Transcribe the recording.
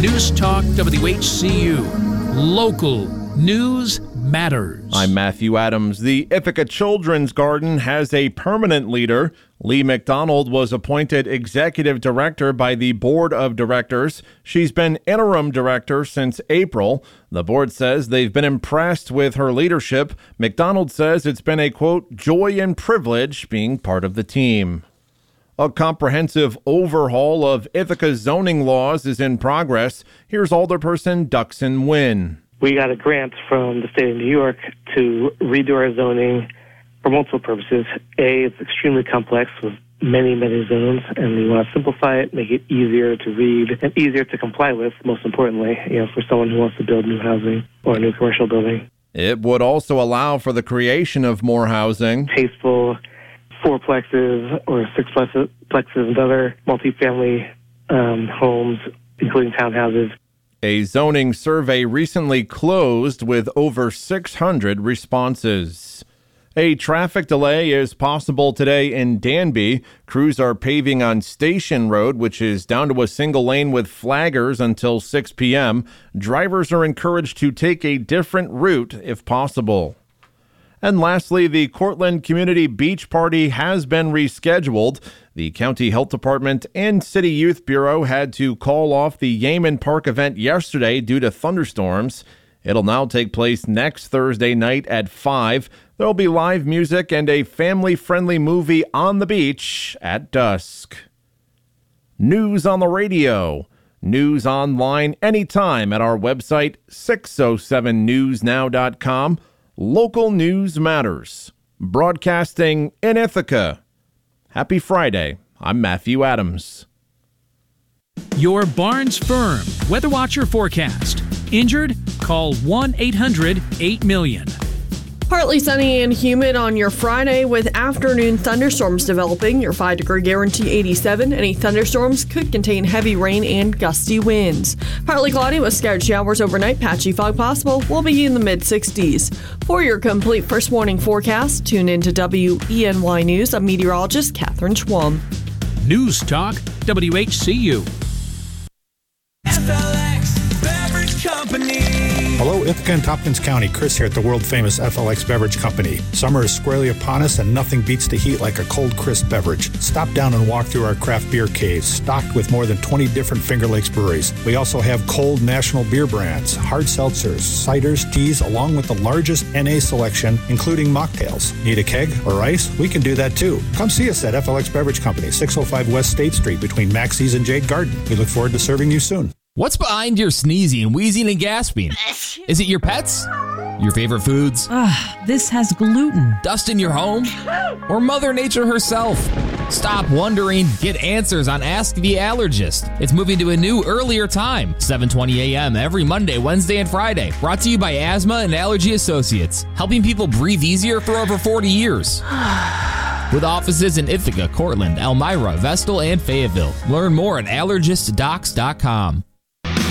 News Talk WHCU. Local news matters. I'm Matthew Adams. The Ithaca Children's Garden has a permanent leader. Lee McDonald was appointed executive director by the board of directors. She's been interim director since April. The board says they've been impressed with her leadership. McDonald says it's been a, quote, joy and privilege being part of the team. A comprehensive overhaul of Ithaca's zoning laws is in progress. Here's Alderperson Duxon Wynn. We got a grant from the state of New York to redo our zoning for multiple purposes. A, it's extremely complex with many, many zones, and we want to simplify it, make it easier to read and easier to comply with, most importantly, for someone who wants to build new housing or a new commercial building. It would also allow for the creation of more housing. Tasteful fourplexes or sixplexes and other multifamily homes, including townhouses. A zoning survey recently closed with over 600 responses. A traffic delay is possible today in Danby. Crews are paving on Station Road, which is down to a single lane with flaggers until 6 p.m. Drivers are encouraged to take a different route if possible. And lastly, the Cortland Community Beach Party has been rescheduled. The County Health Department and City Youth Bureau had to call off the Yeaman Park event yesterday due to thunderstorms. It'll now take place next Thursday night at 5. There'll be live music and a family-friendly movie on the beach at dusk. News on the radio. News online anytime at our website, 607newsnow.com. Local news matters. Broadcasting in Ithaca. Happy Friday. I'm Matthew Adams. Your Barnes Firm Weather Watcher forecast. Injured? Call 1-800-8-million. Partly sunny and humid on your Friday with afternoon thunderstorms developing. Your 5-degree guarantee 87. Any thunderstorms could contain heavy rain and gusty winds. Partly cloudy with scattered showers overnight. Patchy fog possible. We'll be in the mid-60s. For your complete first warning forecast, tune into WENY News. I'm meteorologist Catherine Schwam. News Talk WHCU. FLX Beverage Company. Hello, Ithaca and Tompkins County. Chris here at the world-famous FLX Beverage Company. Summer is squarely upon us, and nothing beats the heat like a cold, crisp beverage. Stop down and walk through our craft beer caves, stocked with more than 20 different Finger Lakes breweries. We also have cold national beer brands, hard seltzers, ciders, teas, along with the largest NA selection, including mocktails. Need a keg or ice? We can do that too. Come see us at FLX Beverage Company, 605 West State Street between Maxie's and Jade Garden. We look forward to serving you soon. What's behind your sneezing, wheezing, and gasping? Is it your pets? Your favorite foods? This has gluten. Dust in your home? Or Mother Nature herself? Stop wondering. Get answers on Ask the Allergist. It's moving to a new, earlier time, 7:20 a.m. every Monday, Wednesday, and Friday. Brought to you by Asthma and Allergy Associates, helping people breathe easier for over 40 years. With offices in Ithaca, Cortland, Elmira, Vestal, and Fayetteville. Learn more at allergistdocs.com.